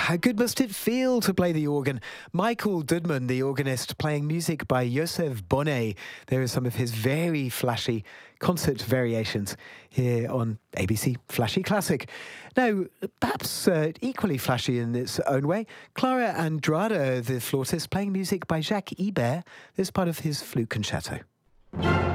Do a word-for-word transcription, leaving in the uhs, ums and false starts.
how good must it feel to play the organ? Michael Dudman, the organist, playing music by Joseph Bonnet. There are some of his very flashy concert variations here on A B C Flashy Classic. Now, perhaps uh, equally flashy in its own way, Clara Andrade, the flautist, playing music by Jacques Ibert as part of his flute concerto.